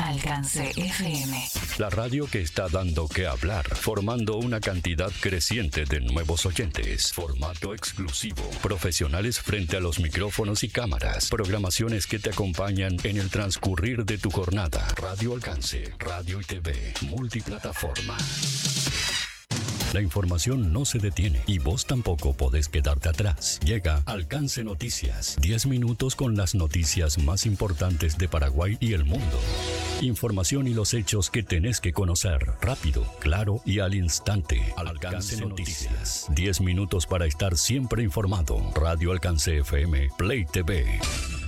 Alcance FM. La radio que está dando que hablar, formando una cantidad creciente de nuevos oyentes. Formato exclusivo. Profesionales frente a los micrófonos y cámaras. Programaciones que te acompañan en el transcurrir de tu jornada. Radio Alcance, radio y TV, multiplataforma. La información no se detiene y vos tampoco podés quedarte atrás. Llega Alcance Noticias. 10 minutos con las noticias más importantes de Paraguay y el mundo. Información y los hechos que tenés que conocer. Rápido, claro y al instante. Alcance Noticias. 10 minutos para estar siempre informado. Radio Alcance FM, Play TV.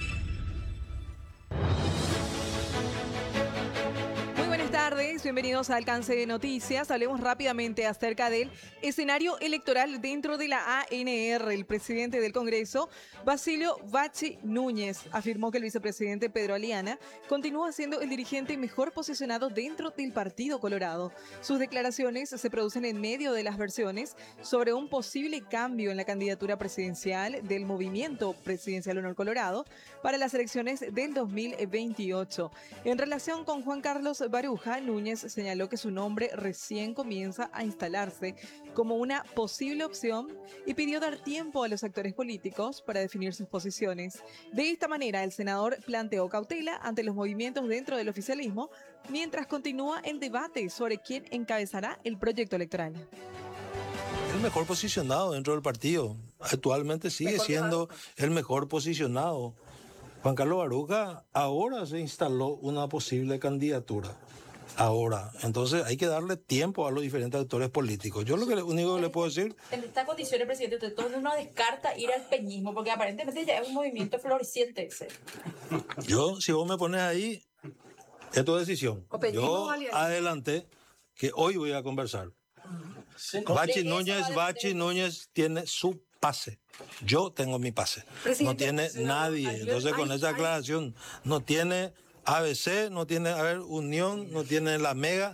Bienvenidos a Alcance de Noticias. Hablemos rápidamente acerca del escenario electoral dentro de la ANR. El presidente del Congreso, Basilio Bachi Núñez, afirmó que el vicepresidente Pedro Aliana continúa siendo el dirigente mejor posicionado dentro del Partido Colorado. Sus declaraciones se producen en medio de las versiones sobre un posible cambio en la candidatura presidencial del Movimiento Presidencial Honor Colorado para las elecciones del 2028. En relación con Juan Carlos Baruja, Núñez señaló que su nombre recién comienza a instalarse como una posible opción y pidió dar tiempo a los actores políticos para definir sus posiciones. De esta manera, el senador planteó cautela ante los movimientos dentro del oficialismo mientras continúa el debate sobre quién encabezará el proyecto electoral. El mejor posicionado dentro del partido. Actualmente sigue siendo el mejor posicionado. Juan Carlos Baruja ahora se instaló una posible candidatura. Ahora, entonces hay que darle tiempo a los diferentes actores políticos. Yo lo único que le puedo decir... En estas condiciones, presidente, usted todo no descarta ir al peñismo, porque aparentemente ya es un movimiento floreciente ese. Yo, si vos me pones ahí, es tu decisión. Yo adelanté que hoy voy a conversar. Bachi Núñez tiene su pase. Yo tengo mi pase. Presidente, no tiene nadie. Entonces, con esa aclaración, no tiene... ABC, no tiene, Unión, no tiene la Mega,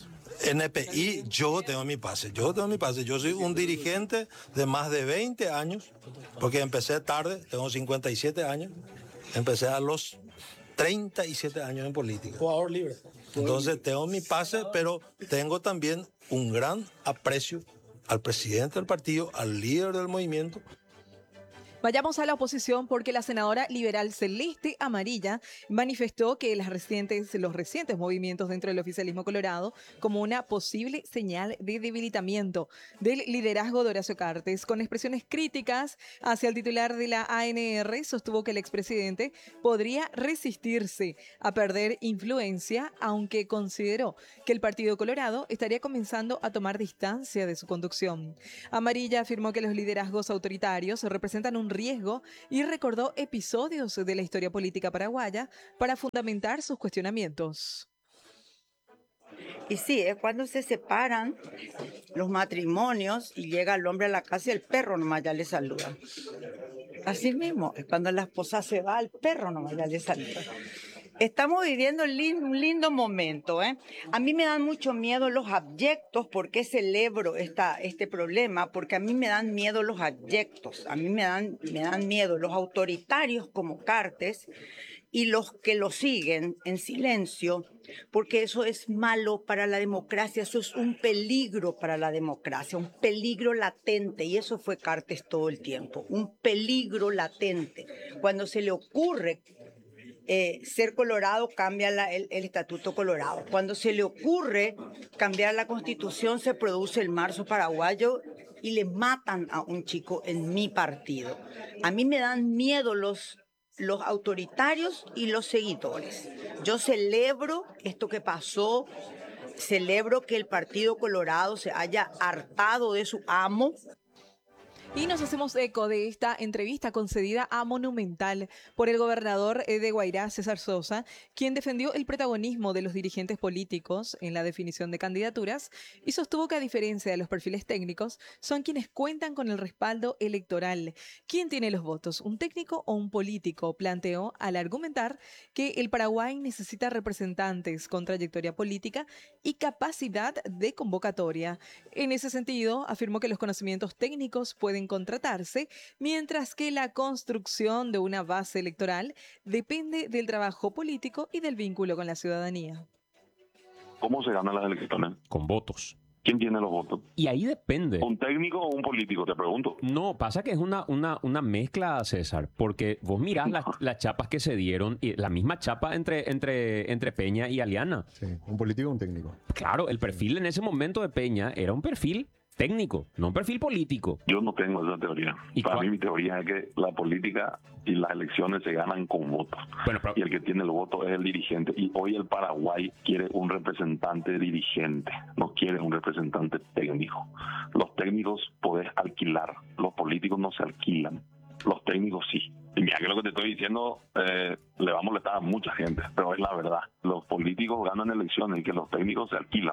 NPI, yo tengo mi pase. Yo soy un dirigente de más de 20 años, porque empecé tarde, tengo 57 años, empecé a los 37 años en política. Jugador libre. Entonces tengo mi pase, pero tengo también un gran aprecio al presidente del partido, al líder del movimiento. Vayamos a la oposición porque la senadora liberal Celeste Amarilla manifestó que los recientes movimientos dentro del oficialismo colorado como una posible señal de debilitamiento del liderazgo de Horacio Cartes. Con expresiones críticas hacia el titular de la ANR, sostuvo que el expresidente podría resistirse a perder influencia, aunque consideró que el Partido Colorado estaría comenzando a tomar distancia de su conducción. Amarilla afirmó que los liderazgos autoritarios representan un riesgo y recordó episodios de la historia política paraguaya para fundamentar sus cuestionamientos. Y sí, es cuando se separan los matrimonios y llega el hombre a la casa y el perro nomás ya le saluda. Así mismo, es cuando la esposa se va, el perro nomás ya le saluda. Estamos viviendo un lindo momento, ¿eh? A mí me dan mucho miedo los abyectos. ¿Por qué celebro este problema? Porque a mí me dan miedo los abyectos. A mí me dan miedo los autoritarios como Cartes y los que lo siguen en silencio, porque eso es malo para la democracia, eso es un peligro para la democracia, un peligro latente, y eso fue Cartes todo el tiempo, un peligro latente. Cuando se le ocurre ser colorado, cambia el estatuto colorado. Cuando se le ocurre cambiar la constitución, se produce el marzo paraguayo y le matan a un chico en mi partido. A mí me dan miedo los autoritarios y los seguidores. Yo celebro esto que pasó, celebro que el Partido Colorado se haya hartado de su amo. Y nos hacemos eco de esta entrevista concedida a Monumental por el gobernador de Guairá, César Sosa, quien defendió el protagonismo de los dirigentes políticos en la definición de candidaturas y sostuvo que, a diferencia de los perfiles técnicos, son quienes cuentan con el respaldo electoral. ¿Quién tiene los votos, un técnico o un político?, planteó al argumentar que el Paraguay necesita representantes con trayectoria política y capacidad de convocatoria. En ese sentido, afirmó que los conocimientos técnicos pueden pueden contratarse, mientras que la construcción de una base electoral depende del trabajo político y del vínculo con la ciudadanía. ¿Cómo se ganan las elecciones? Con votos. ¿Quién tiene los votos? Y ahí depende. ¿Un técnico o un político? Te pregunto. No, pasa que es una mezcla, César, porque vos mirás las chapas que se dieron, y la misma chapa entre Peña y Aliana. Sí, un político o un técnico. Claro, el perfil en ese momento de Peña era un perfil técnico, no un perfil político. Yo no tengo esa teoría. Para mí mi teoría es que la política y las elecciones se ganan con votos. Bueno, pero... Y el que tiene el voto es el dirigente. Y hoy el Paraguay quiere un representante dirigente, no quiere un representante técnico. Los técnicos podés alquilar, los políticos no se alquilan, los técnicos sí. Y mira que lo que te estoy diciendo le va a molestar a mucha gente, pero es la verdad. Los políticos ganan elecciones y que los técnicos se alquilan.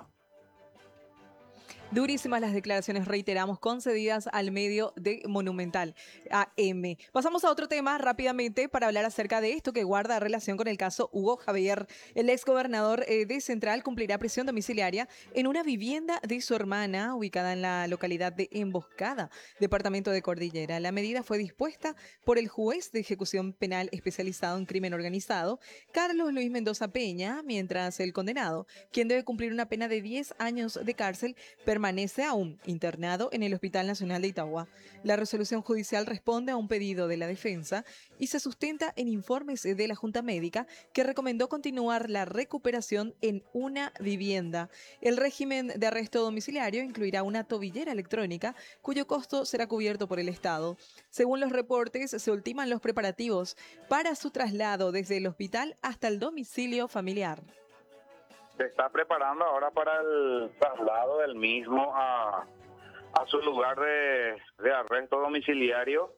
Durísimas las declaraciones, reiteramos, concedidas al medio de Monumental AM. Pasamos a otro tema rápidamente para hablar acerca de esto que guarda relación con el caso Hugo Javier. El exgobernador de Central cumplirá prisión domiciliaria en una vivienda de su hermana ubicada en la localidad de Emboscada, departamento de Cordillera. La medida fue dispuesta por el juez de ejecución penal especializado en crimen organizado, Carlos Luis Mendoza Peña, mientras el condenado, quien debe cumplir una pena de 10 años de cárcel, permanece aún internado en el Hospital Nacional de Itagua. La resolución judicial responde a un pedido de la defensa y se sustenta en informes de la Junta Médica que recomendó continuar la recuperación en una vivienda. El régimen de arresto domiciliario incluirá una tobillera electrónica cuyo costo será cubierto por el Estado. Según los reportes, se ultiman los preparativos para su traslado desde el hospital hasta el domicilio familiar. Se está preparando ahora para el traslado del mismo a su lugar de arresto domiciliario.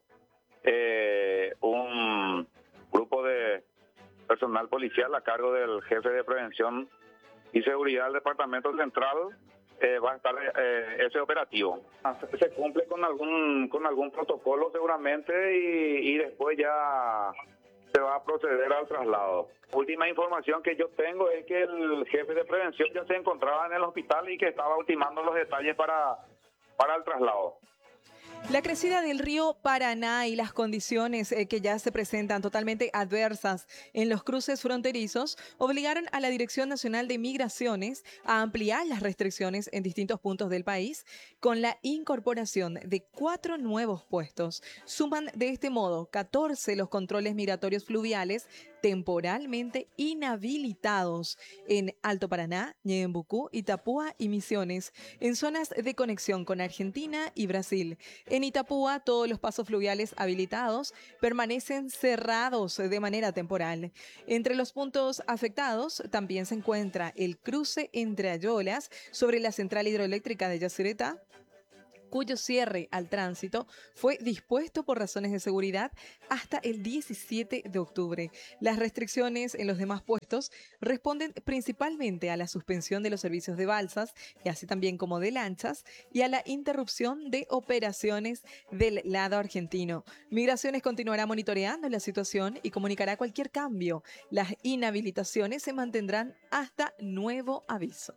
Un grupo de personal policial a cargo del jefe de prevención y seguridad del departamento central va a estar ese operativo. Se cumple con algún protocolo seguramente y después ya se va a proceder al traslado. Última información que yo tengo es que el jefe de prevención ya se encontraba en el hospital y que estaba ultimando los detalles para el traslado. La crecida del río Paraná y las condiciones que ya se presentan totalmente adversas en los cruces fronterizos obligaron a la Dirección Nacional de Migraciones a ampliar las restricciones en distintos puntos del país con la incorporación de 4 nuevos puestos. Suman de este modo 14 los controles migratorios fluviales temporalmente inhabilitados en Alto Paraná, Ñembucú, Itapúa y Misiones, en zonas de conexión con Argentina y Brasil. En Itapúa, todos los pasos fluviales habilitados permanecen cerrados de manera temporal. Entre los puntos afectados también se encuentra el cruce entre Ayolas sobre la central hidroeléctrica de Yacyretá, cuyo cierre al tránsito fue dispuesto por razones de seguridad hasta el 17 de octubre. Las restricciones en los demás puestos responden principalmente a la suspensión de los servicios de balsas, y así también como de lanchas, y a la interrupción de operaciones del lado argentino. Migraciones continuará monitoreando la situación y comunicará cualquier cambio. Las inhabilitaciones se mantendrán hasta nuevo aviso.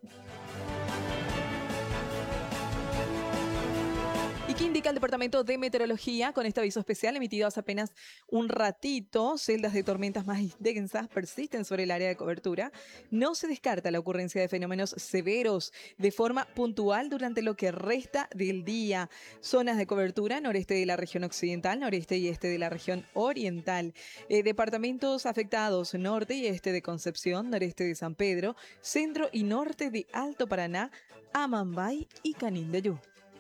¿Y qué indica el Departamento de Meteorología con este aviso especial emitido hace apenas un ratito? Celdas de tormentas más densas persisten sobre el área de cobertura. No se descarta la ocurrencia de fenómenos severos de forma puntual durante lo que resta del día. Zonas de cobertura: noreste de la región occidental, noreste y este de la región oriental. Departamentos afectados: norte y este de Concepción, noreste de San Pedro, centro y norte de Alto Paraná, Amambay y Canindeyú.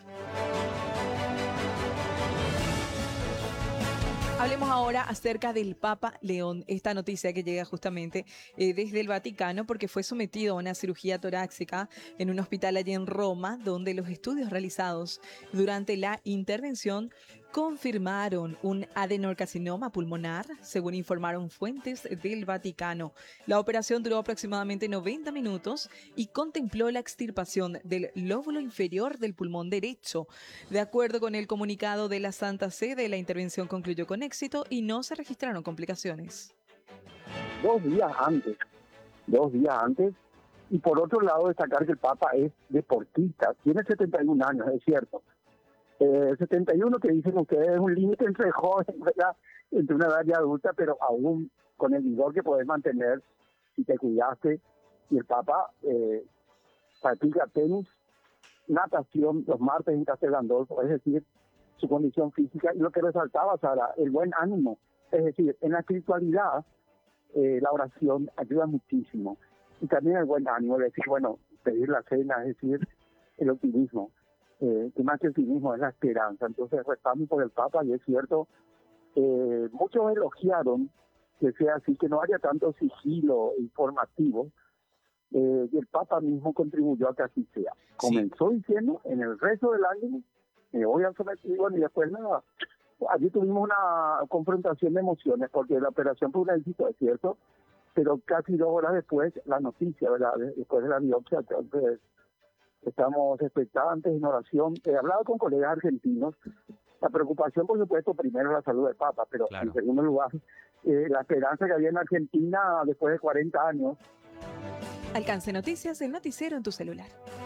Hablemos ahora acerca del Papa León, esta noticia que llega justamente desde el Vaticano porque fue sometido a una cirugía torácica en un hospital allí en Roma, donde los estudios realizados durante la intervención confirmaron un adenocarcinoma pulmonar, según informaron fuentes del Vaticano. La operación duró aproximadamente 90 minutos y contempló la extirpación del lóbulo inferior del pulmón derecho. De acuerdo con el comunicado de la Santa Sede, la intervención concluyó con éxito y no se registraron complicaciones. 2 días antes, y por otro lado destacar que el Papa es deportista, tiene 71 años, es cierto. 71 que dicen ustedes es un límite entre jóvenes, ¿verdad? Entre una edad ya adulta, pero aún con el vigor que podés mantener si te cuidaste. Y el Papa practica tenis, natación los martes en Castel Gandolfo, es decir, su condición física. Y lo que resaltaba, Sara, el buen ánimo. Es decir, en la espiritualidad, la oración ayuda muchísimo. Y también el buen ánimo, es decir, bueno, pedir la cena, es decir, el optimismo. Que más que el optimismo es la esperanza. Entonces rezamos por el Papa y es cierto, muchos elogiaron que sea así, que no haya tanto sigilo informativo, y el Papa mismo contribuyó a que así sea. Comenzó diciendo, en el rezo del año, me voy al sometido y después nada. Allí tuvimos una confrontación de emociones, porque la operación fue un éxito, es cierto, pero casi 2 horas después, la noticia, ¿verdad? Después de la biopsia, entonces estamos expectantes en oración. He hablado con colegas argentinos. La preocupación, por supuesto, primero es la salud del Papa, pero en segundo lugar, la esperanza que había en Argentina después de 40 años. Alcance Noticias, el noticiero en tu celular.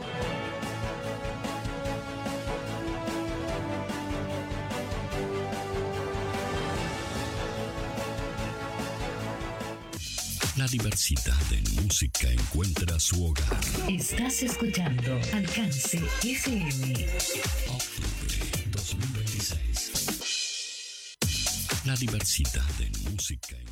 La diversidad en música encuentra su hogar. Estás escuchando Alcance FM. Octubre 2026. La diversidad en música